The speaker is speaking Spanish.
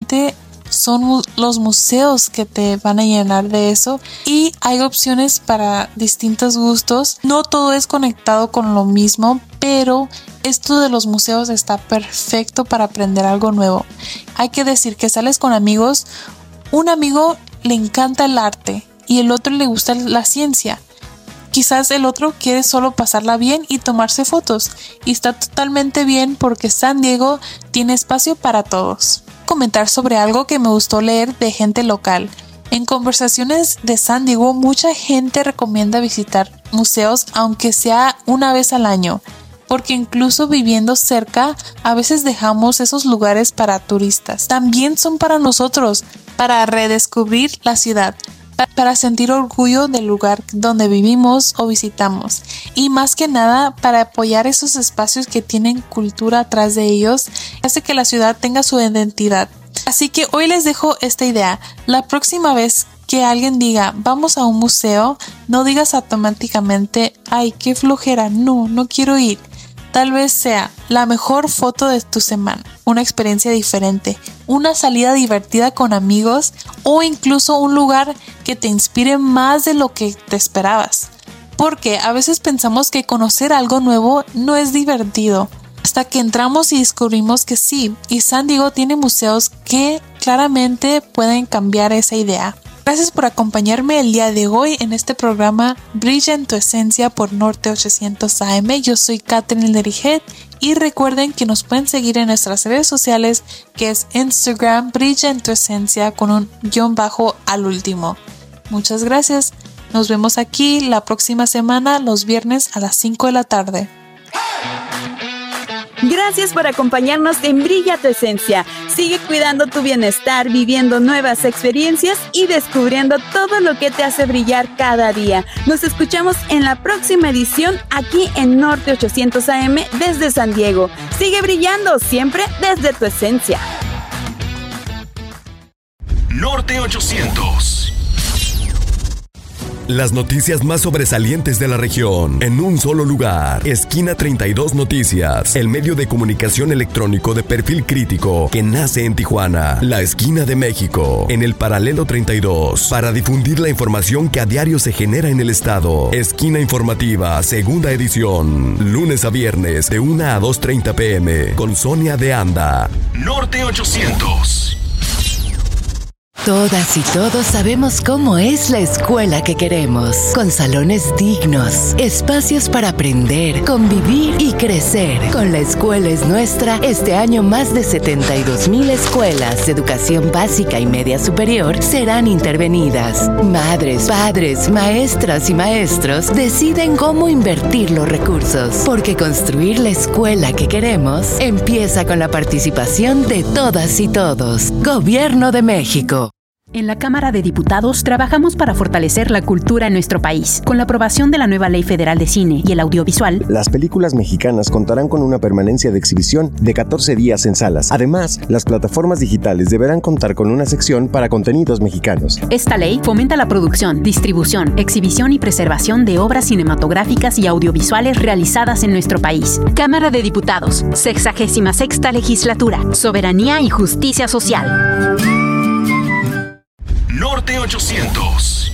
realmente son los museos que te van a llenar de eso, y hay opciones para distintos gustos. No todo es conectado con lo mismo, pero esto de los museos está perfecto para aprender algo nuevo. Hay que decir que sales con amigos, un amigo le encanta el arte y el otro le gusta la ciencia. Quizás el otro quiere solo pasarla bien y tomarse fotos, y está totalmente bien porque San Diego tiene espacio para todos. Comentar sobre algo que me gustó leer de gente local. En conversaciones de San Diego, mucha gente recomienda visitar museos aunque sea una vez al año, porque incluso viviendo cerca, a veces dejamos esos lugares para turistas. También son para nosotros, para redescubrir la ciudad, para sentir orgullo del lugar donde vivimos o visitamos, y más que nada para apoyar esos espacios que tienen cultura atrás de ellos, hace que la ciudad tenga su identidad. Así que hoy les dejo esta idea. La próxima vez que alguien diga vamos a un museo, no digas automáticamente ay, qué flojera, no quiero ir. Tal vez sea la mejor foto de tu semana, una experiencia diferente, una salida divertida con amigos, o incluso un lugar que te inspire más de lo que te esperabas. Porque a veces pensamos que conocer algo nuevo no es divertido, hasta que entramos y descubrimos que sí, y San Diego tiene museos que claramente pueden cambiar esa idea. Gracias por acompañarme el día de hoy en este programa Brilla en tu Esencia por Norte 800 AM. Yo soy Catherine Lerijet y recuerden que nos pueden seguir en nuestras redes sociales, que es Instagram Brilla en tu Esencia con un _ al último. Muchas gracias. Nos vemos aquí la próxima semana, los viernes a las 5 de la tarde. Gracias por acompañarnos en Brilla tu Esencia. Sigue cuidando tu bienestar, viviendo nuevas experiencias y descubriendo todo lo que te hace brillar cada día. Nos escuchamos en la próxima edición aquí en Norte 800 AM desde San Diego. Sigue brillando siempre desde tu esencia. Norte 800. Las noticias más sobresalientes de la región en un solo lugar. Esquina 32 Noticias, el medio de comunicación electrónico de perfil crítico que nace en Tijuana, la esquina de México, en el paralelo 32, para difundir la información que a diario se genera en el estado. Esquina informativa, segunda edición, lunes a viernes de 1 a 2:30 p.m. con Sonia de Anda. Norte 800. Todas y todos sabemos cómo es la escuela que queremos, con salones dignos, espacios para aprender, convivir y crecer. Con La Escuela es Nuestra, este año más de 72,000 escuelas de educación básica y media superior serán intervenidas. Madres, padres, maestras y maestros deciden cómo invertir los recursos, porque construir la escuela que queremos empieza con la participación de todas y todos. Gobierno de México. En la Cámara de Diputados trabajamos para fortalecer la cultura en nuestro país. Con la aprobación de la nueva Ley Federal de Cine y el Audiovisual, las películas mexicanas contarán con una permanencia de exhibición de 14 días en salas. Además, las plataformas digitales deberán contar con una sección para contenidos mexicanos. Esta ley fomenta la producción, distribución, exhibición y preservación de obras cinematográficas y audiovisuales realizadas en nuestro país. Cámara de Diputados, 66ª Legislatura, Soberanía y Justicia Social. Norte 800.